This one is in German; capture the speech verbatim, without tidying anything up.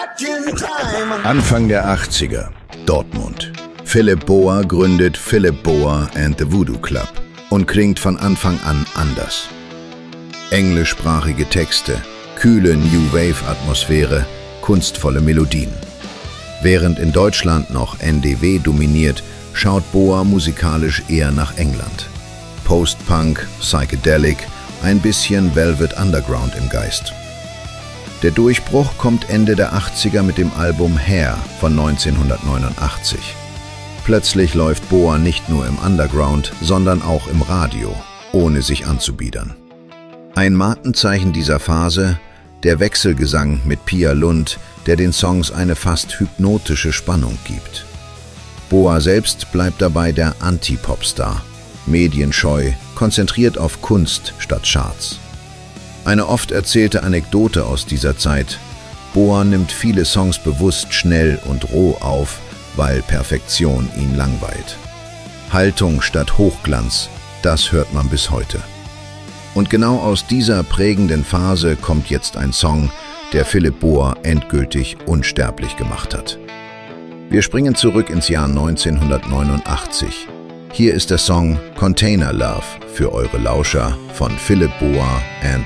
Anfang der achtziger, Dortmund. Philip Boa gründet Philip Boa and the Voodoo Club und klingt von Anfang an anders. Englischsprachige Texte, kühle New Wave-Atmosphäre, kunstvolle Melodien. Während in Deutschland noch N D W dominiert, schaut Boa musikalisch eher nach England. Post-Punk, Psychedelic, ein bisschen Velvet Underground im Geist. Der Durchbruch kommt Ende der achtziger mit dem Album Hair von neunzehnhundertneunundachtzig. Plötzlich läuft Boa nicht nur im Underground, sondern auch im Radio, ohne sich anzubiedern. Ein Markenzeichen dieser Phase, der Wechselgesang mit Pia Lund, der den Songs eine fast hypnotische Spannung gibt. Boa selbst bleibt dabei der Anti-Popstar, medienscheu, konzentriert auf Kunst statt Charts. Eine oft erzählte Anekdote aus dieser Zeit: Boa nimmt viele Songs bewusst schnell und roh auf, weil Perfektion ihn langweilt. Haltung statt Hochglanz, das hört man bis heute. Und genau aus dieser prägenden Phase kommt jetzt ein Song, der Philip Boa endgültig unsterblich gemacht hat. Wir springen zurück ins Jahr neunzehnhundertneunundachtzig. Hier ist der Song Container Love für eure Lauscher von Philip Boa and